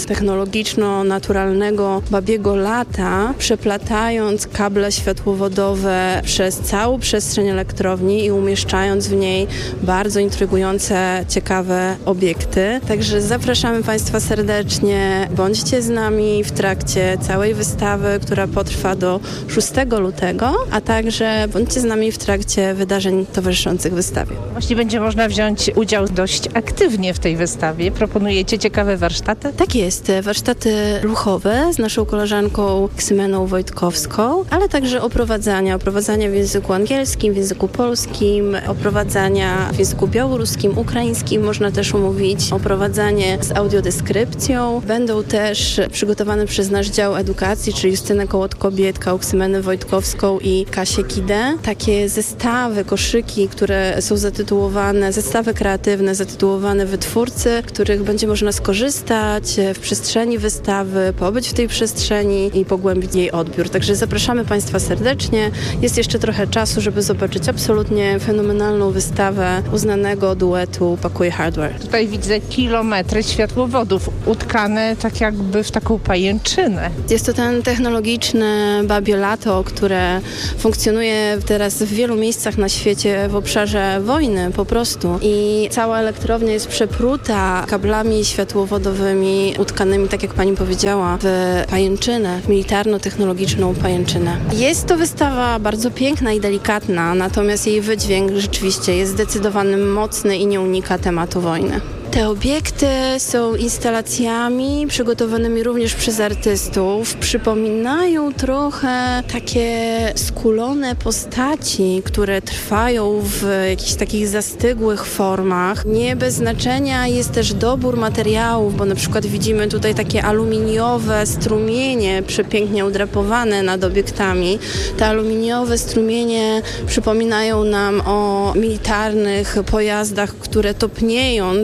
technologiczno-naturalnego babiego lata, przeplatając kable światłowodowe przez całą przestrzeń elektrowni i umieszczając w niej bardzo intrygujące, ciekawe obiekty. Także zapraszamy Państwa serdecznie. Bądźcie z nami w trakcie całej wystawy, która potrwa do szóstego lutego, a także bądźcie z nami w trakcie wydarzeń towarzyszących wystawie. Właśnie będzie można wziąć udział dość aktywnie w tej wystawie. Proponujecie ciekawe warsztaty? Tak jest. Warsztaty ruchowe z naszą koleżanką Ksymeną Wojtkowską, ale także oprowadzania. Oprowadzania w języku angielskim, w języku polskim, oprowadzania w języku białoruskim, ukraińskim. Można też umówić oprowadzanie z audiodeskrypcją. Będą też przygotowane przez nasz dział edukacji, czyli Justynę Kołotko-Biedkę, Ksymenę Wojtkowską i Kasię Kidę. Takie zestawy, koszyki, które są zatytułowane, zestawy kreatywne, zatytułowane wytwórcy, których będzie można skorzystać w przestrzeni wystawy, pobyć w tej przestrzeni i pogłębić jej odbiór. Także zapraszamy Państwa serdecznie. Jest jeszcze trochę czasu, żeby zobaczyć absolutnie fenomenalną wystawę uznanego duetu Pakui Hardware. Tutaj widzę kilometry światłowodów utkane tak jakby w taką pajęczynę. Jest to ten technologiczny babie lato, które funkcjonuje teraz w wielu miejscach na świecie w obszarze wojny po prostu. I cała elektrownia jest przepruta kablami światłowodowymi utkanymi, tak jak Pani powiedziała, w pajęczynę, w militarno-technologiczną pajęczynę. Jest to wystawa bardzo piękna i delikatna, natomiast jej wydźwięk rzeczywiście jest zdecydowany, mocny i nie unika tematu wojny. Te obiekty są instalacjami przygotowanymi również przez artystów. Przypominają trochę takie skulone postaci, które trwają w jakichś takich zastygłych formach. Nie bez znaczenia jest też dobór materiałów, bo na przykład widzimy tutaj takie aluminiowe strumienie przepięknie udrapowane nad obiektami. Te aluminiowe strumienie przypominają nam o militarnych pojazdach, które topniejąc właśnie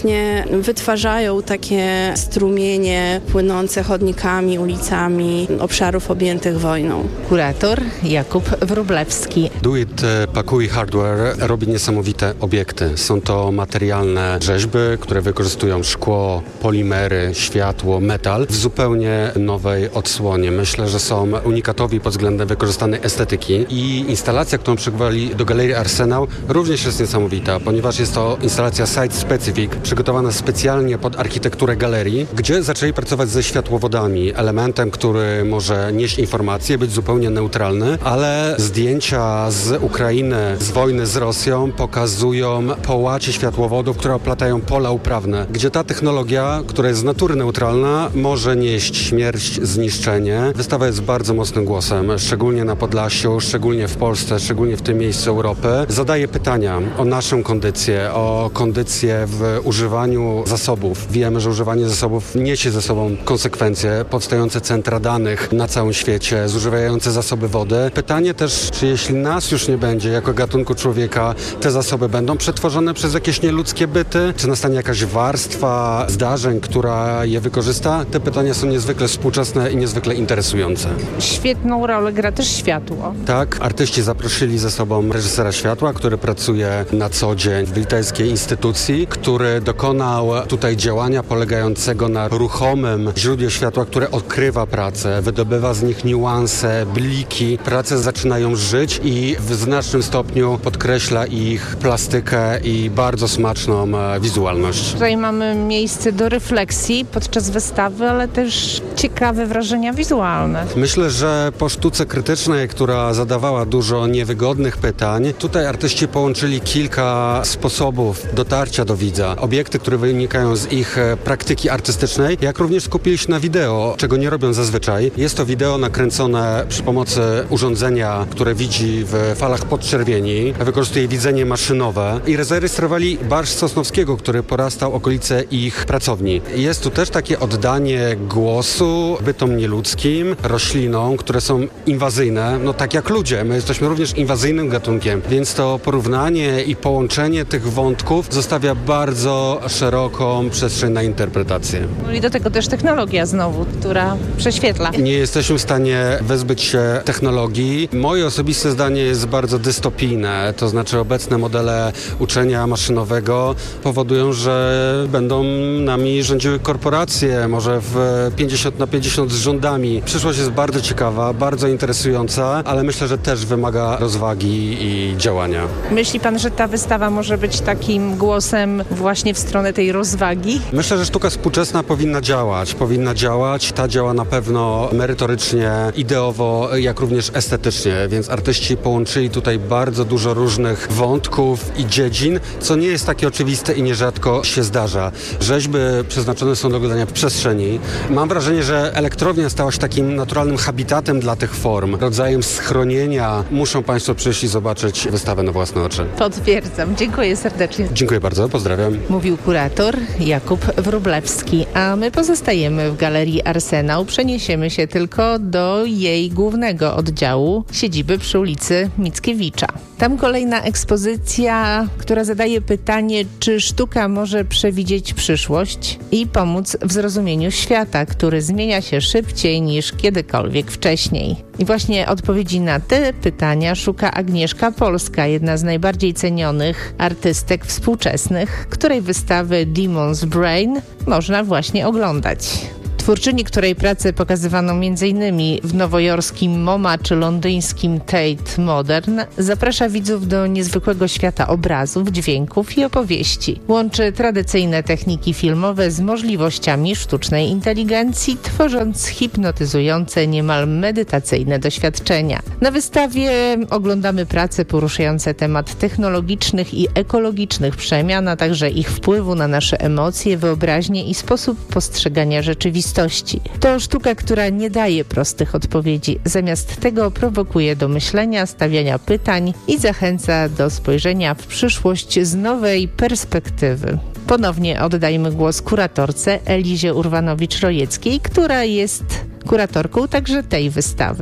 właśnie wytwarzają takie strumienie płynące chodnikami, ulicami obszarów objętych wojną. Kurator Jakub Wróblewski. Do It Pakuj Hardware robi niesamowite obiekty. Są to materialne rzeźby, które wykorzystują szkło, polimery, światło, metal w zupełnie nowej odsłonie. Myślę, że są unikatowi pod względem wykorzystanej estetyki i instalacja, którą przygotowali do Galerii Arsenał, również jest niesamowita, ponieważ jest to instalacja Site Specific, przygotowana specjalnie pod architekturę galerii, gdzie zaczęli pracować ze światłowodami, elementem, który może nieść informacje, być zupełnie neutralny, ale zdjęcia z Ukrainy, z wojny z Rosją pokazują połacie światłowodów, które oplatają pola uprawne, gdzie ta technologia, która jest z natury neutralna, może nieść śmierć, zniszczenie. Wystawa jest bardzo mocnym głosem, szczególnie na Podlasiu, szczególnie w Polsce, szczególnie w tym miejscu Europy. Zadaje pytania o naszą kondycję, o kondycję w używaniu zasobów. Wiemy, że używanie zasobów niesie ze sobą konsekwencje, powstające centra danych na całym świecie, zużywające zasoby wody. Pytanie też, czy jeśli nas już nie będzie jako gatunku człowieka, te zasoby będą przetworzone przez jakieś nieludzkie byty? Czy nastanie jakaś warstwa zdarzeń, która je wykorzysta? Te pytania są niezwykle współczesne i niezwykle interesujące. Świetną rolę gra też światło. Tak, artyści zaprosili ze sobą reżysera światła, który pracuje na co dzień w litewskiej instytucji, który dokonał tutaj działania polegającego na ruchomym źródle światła, które odkrywa pracę, wydobywa z nich niuanse, bliki. Prace zaczynają żyć i w znacznym stopniu podkreśla ich plastykę i bardzo smaczną wizualność. Tutaj mamy miejsce do refleksji podczas wystawy, ale też ciekawe wrażenia wizualne. Myślę, że po sztuce krytycznej, która zadawała dużo niewygodnych pytań, tutaj artyści połączyli kilka sposobów dotarcia do widza. Obiekty, które wynikają z ich praktyki artystycznej, jak również skupili się na wideo, czego nie robią zazwyczaj. Jest to wideo nakręcone przy pomocy urządzenia, które widzi w falach podczerwieni, wykorzystuje widzenie maszynowe i zarejestrowali barszcz Sosnowskiego, który porastał okolice ich pracowni. Jest tu też takie oddanie głosu bytom nieludzkim, roślinom, które są inwazyjne, no tak jak ludzie. My jesteśmy również inwazyjnym gatunkiem, więc to porównanie i połączenie tych wątków zostawia bardzo szeroką przestrzeń na interpretację. No i do tego też technologia znowu, która prześwietla. Nie jesteśmy w stanie wezbyć się technologii. Moje osobiste zdanie jest bardzo dystopijne, to znaczy obecne modele uczenia maszynowego powodują, że będą nami rządziły korporacje, może w pięćdziesiąt na pięćdziesiąt z rządami. Przyszłość jest bardzo ciekawa, bardzo interesująca, ale myślę, że też wymaga rozwagi i działania. Myśli pan, że ta wystawa może być takim głosem właśnie w stronę tej rozwagi? Myślę, że sztuka współczesna powinna działać. Powinna działać. Ta działa na pewno merytorycznie, ideowo, jak również estetycznie, więc artyści połączyli tutaj bardzo dużo różnych wątków i dziedzin, co nie jest takie oczywiste i nierzadko się zdarza. Rzeźby przeznaczone są do oglądania w przestrzeni. Mam wrażenie, że elektrownia stała się takim naturalnym habitatem dla tych form, rodzajem schronienia. Muszą państwo przyjść i zobaczyć wystawę na własne oczy. Potwierdzam. Dziękuję serdecznie. Dziękuję bardzo. Pozdrawiam. Mówił kurator Jakub Wróblewski, a my pozostajemy w Galerii Arsenał. Przeniesiemy się tylko do jej głównego oddziału, siedziby przy ulicy Mickiewicza. Tam kolejna ekspozycja, która zadaje pytanie, czy sztuka może przewidzieć przyszłość i pomóc w zrozumieniu świata, który zmienia się szybciej niż kiedykolwiek wcześniej. I właśnie odpowiedzi na te pytania szuka Agnieszka Polska, jedna z najbardziej cenionych artystek współczesnych, której wystawy Demon's Brain można właśnie oglądać. Twórczyni, której pracę pokazywano między innymi w nowojorskim MoMA czy londyńskim Tate Modern, zaprasza widzów do niezwykłego świata obrazów, dźwięków i opowieści. Łączy tradycyjne techniki filmowe z możliwościami sztucznej inteligencji, tworząc hipnotyzujące, niemal medytacyjne doświadczenia. Na wystawie oglądamy prace poruszające temat technologicznych i ekologicznych przemian, a także ich wpływu na nasze emocje, wyobraźnię i sposób postrzegania rzeczywistości. To sztuka, która nie daje prostych odpowiedzi. Zamiast tego prowokuje do myślenia, stawiania pytań i zachęca do spojrzenia w przyszłość z nowej perspektywy. Ponownie oddajmy głos kuratorce Elizie Urwanowicz-Rojeckiej, która jest kuratorką także tej wystawy.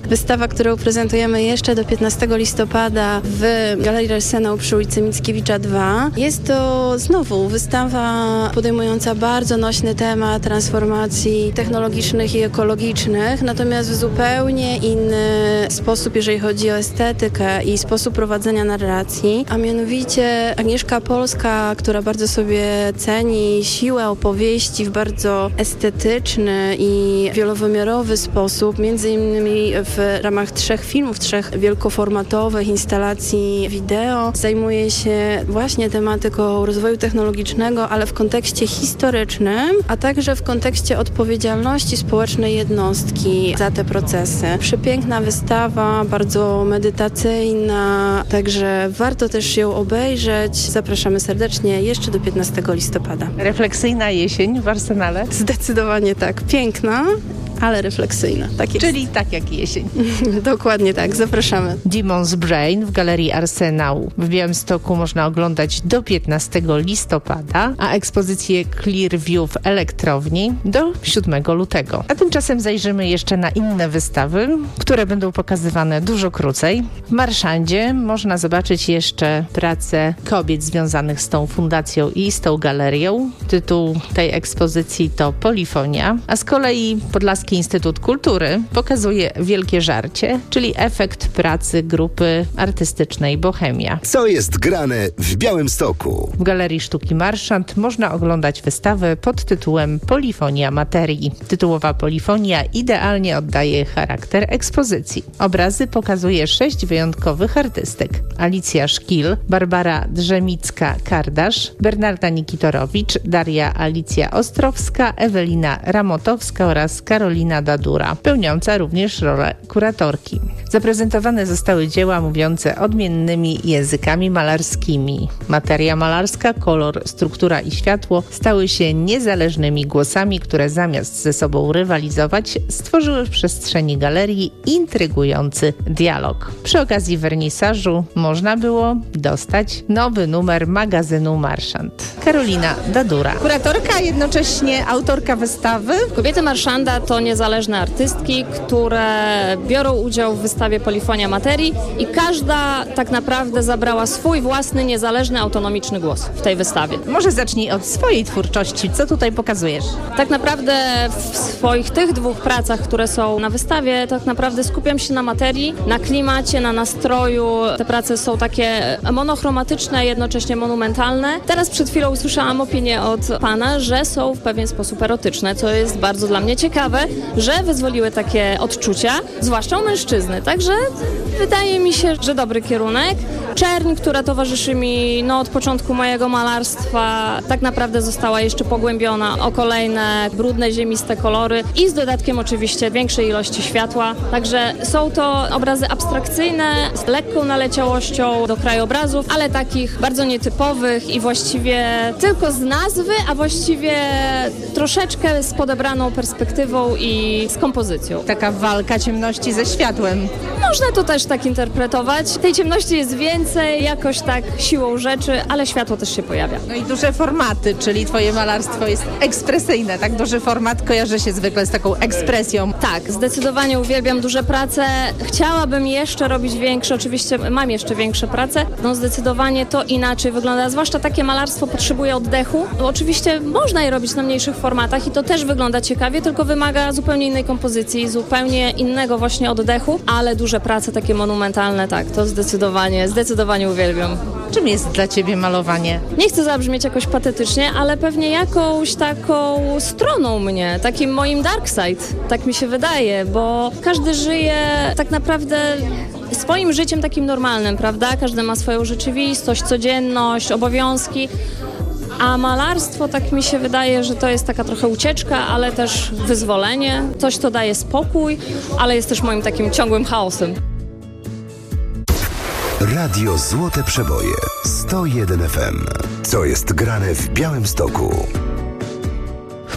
Wystawa, którą prezentujemy jeszcze do piętnastego listopada w Galerii Arsenał przy ulicy Mickiewicza dwa. Jest to znowu wystawa podejmująca bardzo nośny temat transformacji technologicznych i ekologicznych, natomiast w zupełnie inny sposób, jeżeli chodzi o estetykę i sposób prowadzenia narracji, a mianowicie Agnieszka Polska, która bardzo sobie ceni siłę opowieści w bardzo estetyczny i wielowymiarowy sposób, między innymi w ramach trzech filmów, trzech wielkoformatowych instalacji wideo, zajmuje się właśnie tematyką rozwoju technologicznego, ale w kontekście historycznym, a także w kontekście odpowiedzialności społecznej jednostki za te procesy. Przepiękna wystawa, bardzo medytacyjna, także warto też ją obejrzeć. Zapraszamy serdecznie jeszcze do piętnastego listopada. Refleksyjna jesień w Arsenale? Zdecydowanie tak. Piękna, ale refleksyjna. Tak jest. Czyli tak jak jesień. Dokładnie tak. Zapraszamy. Demon's Brain w Galerii Arsenał w Białymstoku można oglądać do piętnastego listopada, a ekspozycję Clear View w Elektrowni do siódmego lutego. A tymczasem zajrzymy jeszcze na inne wystawy, które będą pokazywane dużo krócej. W Marszandzie można zobaczyć jeszcze pracę kobiet związanych z tą fundacją i z tą galerią. Tytuł tej ekspozycji to Polifonia, a z kolei Podlaski Instytut Kultury pokazuje Wielkie Żarcie, czyli efekt pracy grupy artystycznej Bohemia. Co jest grane w Białymstoku? W Galerii Sztuki Marszant można oglądać wystawę pod tytułem Polifonia materii. Tytułowa polifonia idealnie oddaje charakter ekspozycji. Obrazy pokazuje sześć wyjątkowych artystek. Alicja Szkil, Barbara Drzemicka-Kardasz, Bernarda Nikitorowicz, Daria Alicja Ostrowska, Ewelina Ramotowska oraz Karolina Dadura, pełniąca również rolę kuratorki. Zaprezentowane zostały dzieła mówiące odmiennymi językami malarskimi. Materia malarska, kolor, struktura i światło stały się niezależnymi głosami, które zamiast ze sobą rywalizować, stworzyły w przestrzeni galerii intrygujący dialog. Przy okazji wernisażu można było dostać nowy numer magazynu Marszant. Karolina Dadura. Kuratorka, jednocześnie autorka wystawy. Kobiety Marszanda to niezależne artystki, które biorą udział w wystawie Polifonia materii i każda tak naprawdę zabrała swój własny, niezależny, autonomiczny głos w tej wystawie. Może zacznij od swojej twórczości. Co tutaj pokazujesz? Tak naprawdę w swoich tych dwóch pracach, które są na wystawie, tak naprawdę skupiam się na materii, na klimacie, na nastroju. Te prace są takie monochromatyczne, jednocześnie monumentalne. Teraz przed chwilą usłyszałam opinię od pana, że są w pewien sposób erotyczne, co jest bardzo dla mnie ciekawe, że wyzwoliły takie odczucia, zwłaszcza u mężczyzny. Także wydaje mi się, że dobry kierunek. Czerń, która towarzyszy mi no, od początku mojego malarstwa, tak naprawdę została jeszcze pogłębiona o kolejne brudne, ziemiste kolory i z dodatkiem oczywiście większej ilości światła. Także są to obrazy abstrakcyjne, z lekką naleciałością do krajobrazów, ale takich bardzo nietypowych i właściwie tylko z nazwy, a właściwie troszeczkę z podebraną perspektywą i z kompozycją. Taka walka ciemności ze światłem. Można to też tak interpretować. Tej ciemności jest więcej, jakoś tak siłą rzeczy, ale światło też się pojawia. No i duże formaty, czyli twoje malarstwo jest ekspresyjne, tak? Duży format kojarzy się zwykle z taką ekspresją. Tak, zdecydowanie uwielbiam duże prace. Chciałabym jeszcze robić większe, oczywiście mam jeszcze większe prace. No zdecydowanie to inaczej wygląda, zwłaszcza takie malarstwo potrzebuje oddechu. No, oczywiście można je robić na mniejszych formatach i to też wygląda ciekawie, tylko wymaga zupełnie innej kompozycji, zupełnie innego właśnie oddechu, ale duże prace takie monumentalne, tak, to zdecydowanie, zdecydowanie uwielbiam. Czym jest dla ciebie malowanie? Nie chcę zabrzmieć jakoś patetycznie, ale pewnie jakąś taką stroną mnie, takim moim dark side, tak mi się wydaje, bo każdy żyje tak naprawdę swoim życiem takim normalnym, prawda? Każdy ma swoją rzeczywistość, codzienność, obowiązki, a malarstwo, tak mi się wydaje, że to jest taka trochę ucieczka, ale też wyzwolenie, coś, co daje spokój, ale jest też moim takim ciągłym chaosem. Radio Złote Przeboje sto jeden F M. Co jest grane w Białymstoku? W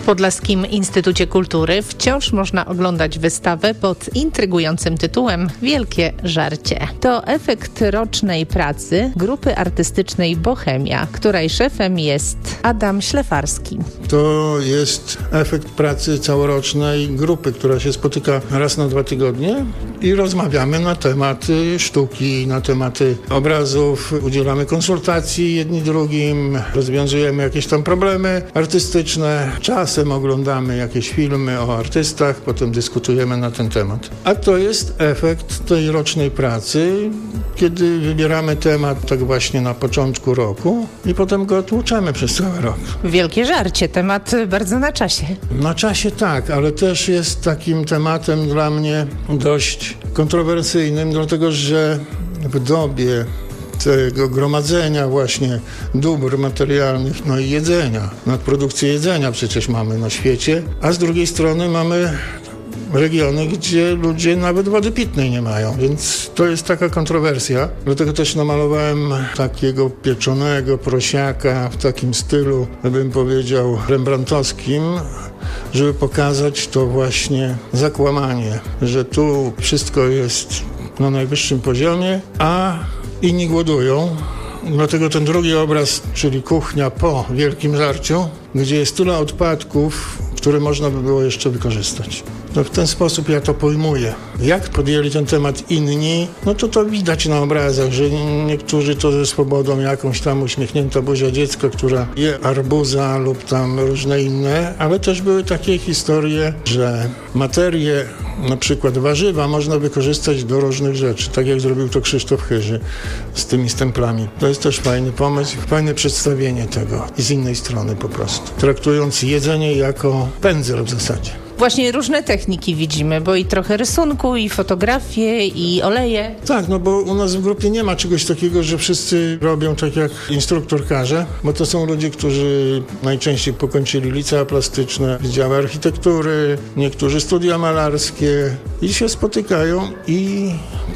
Podlaskim Instytucie Kultury wciąż można oglądać wystawę pod intrygującym tytułem Wielkie Żarcie. To efekt rocznej pracy grupy artystycznej Bohemia, której szefem jest Adam Ślefarski. To jest efekt pracy całorocznej grupy, która się spotyka raz na dwa tygodnie i rozmawiamy na tematy sztuki, na tematy obrazów, udzielamy konsultacji jedni drugim, rozwiązujemy jakieś tam problemy artystyczne, czasem oglądamy jakieś filmy o artystach, potem dyskutujemy na ten temat. A to jest efekt tej rocznej pracy, kiedy wybieramy temat tak właśnie na początku roku i potem go tłuczemy przez cały rok. Wielkie Żarcie, temat bardzo na czasie. Na czasie tak, ale też jest takim tematem dla mnie dość kontrowersyjnym, dlatego że w dobie tego gromadzenia właśnie dóbr materialnych, no i jedzenia, nadprodukcję jedzenia przecież mamy na świecie, a z drugiej strony mamy regiony, gdzie ludzie nawet wody pitnej nie mają, więc to jest taka kontrowersja. Dlatego też namalowałem takiego pieczonego prosiaka w takim stylu, bym powiedział, rembrandtowskim, żeby pokazać to właśnie zakłamanie, że tu wszystko jest na najwyższym poziomie, a inni głodują. Dlatego ten drugi obraz, czyli kuchnia po Wielkim Żarciu, gdzie jest tyle odpadków, które można by było jeszcze wykorzystać. No w ten sposób ja to pojmuję. Jak podjęli ten temat inni, no to to widać na obrazach, że niektórzy to ze swobodą, jakąś tam uśmiechnięta buzia dziecka, która je arbuza lub tam różne inne, ale też były takie historie, że materię, na przykład warzywa, można wykorzystać do różnych rzeczy, tak jak zrobił to Krzysztof Chyży z tymi stemplami. To jest też fajny pomysł, fajne przedstawienie tego i z innej strony po prostu, traktując jedzenie jako pędzel w zasadzie. Właśnie różne techniki widzimy, bo i trochę rysunku, i fotografie, i oleje. Tak, no bo u nas w grupie nie ma czegoś takiego, że wszyscy robią tak jak instruktor każe, bo to są ludzie, którzy najczęściej pokończyli licea plastyczne, wydziały architektury, niektórzy studia malarskie i się spotykają i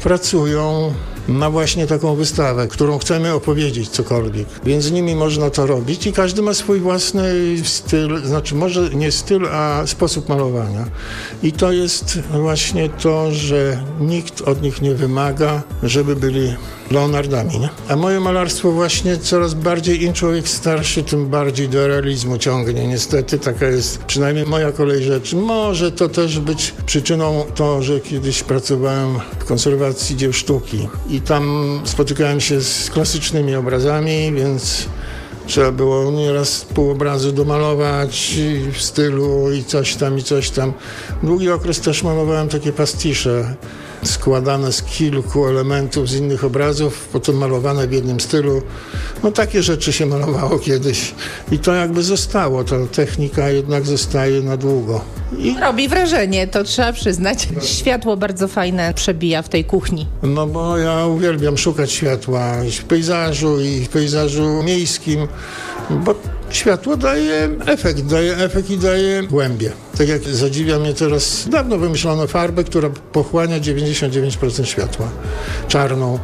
pracują na właśnie taką wystawę, którą chcemy opowiedzieć cokolwiek. Więc z nimi można to robić i każdy ma swój własny styl, znaczy może nie styl, a sposób malowania. I to jest właśnie to, że nikt od nich nie wymaga, żeby byli Leonardami, nie? A moje malarstwo właśnie coraz bardziej, im człowiek starszy, tym bardziej do realizmu ciągnie. Niestety taka jest przynajmniej moja kolej rzeczy. Może to też być przyczyną to, że kiedyś pracowałem w konserwacji dzieł sztuki i tam spotykałem się z klasycznymi obrazami, więc trzeba było nieraz pół obrazu domalować w stylu i coś tam, i coś tam. Długi okres też malowałem takie pastisze składane z kilku elementów z innych obrazów, potem malowane w jednym stylu. No takie rzeczy się malowało kiedyś i to jakby zostało. Ta technika jednak zostaje na długo. I... Robi wrażenie, to trzeba przyznać. Światło bardzo fajne przebija w tej kuchni. No bo ja uwielbiam szukać światła i w pejzażu, i w pejzażu miejskim, bo światło daje efekt, daje efekt i daje głębię. Tak jak zadziwia mnie teraz, dawno wymyślono farbę, która pochłania dziewięćdziesiąt dziewięć procent światła, czarną.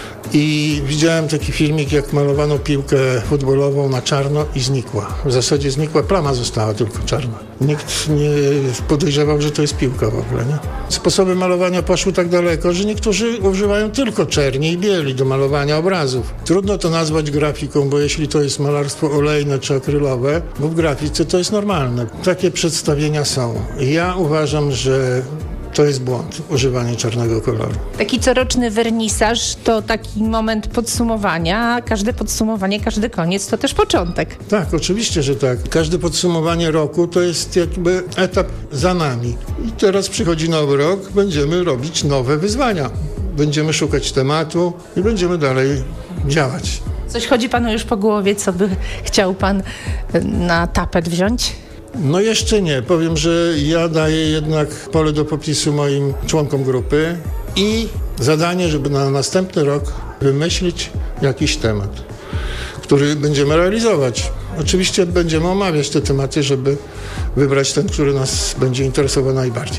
I widziałem taki filmik, jak malowano piłkę futbolową na czarno i znikła. W zasadzie znikła, plama została tylko czarna. Nikt nie podejrzewał, że to jest piłka w ogóle, nie? Sposoby malowania poszły tak daleko, że niektórzy używają tylko czerni i bieli do malowania obrazów. Trudno to nazwać grafiką, bo jeśli to jest malarstwo olejne czy akrylowe, bo w grafice to jest normalne. Takie przedstawienia są. Ja uważam, że to jest błąd, używanie czarnego koloru. Taki coroczny wernisaż to taki moment podsumowania, a każde podsumowanie, każdy koniec to też początek. Tak, oczywiście, że tak. Każde podsumowanie roku to jest jakby etap za nami. I teraz przychodzi nowy rok, będziemy robić nowe wyzwania. Będziemy szukać tematu i będziemy dalej działać. Coś chodzi panu już po głowie, co by chciał pan na tapet wziąć? No jeszcze nie. Powiem, że ja daję jednak pole do popisu moim członkom grupy i zadanie, żeby na następny rok wymyślić jakiś temat, który będziemy realizować. Oczywiście będziemy omawiać te tematy, żeby wybrać ten, który nas będzie interesował najbardziej.